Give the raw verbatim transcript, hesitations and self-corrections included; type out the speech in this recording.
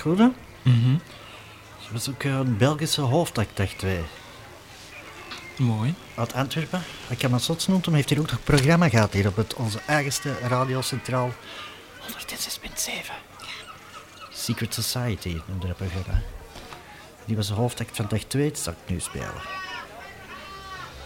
Goed, hè? Mhm. Ze was ook een Belgische hoofdact, echt wij. Mooi. Uit Antwerpen. Ik heb maar zots noemt hem, heeft hier ook nog een programma gehad hier op het, onze eigenste radiocentraal honderdzes punt zeven. Secret Society noemde dat programma. Die was de hoofdact van dag twee, dat zal ik nu spelen.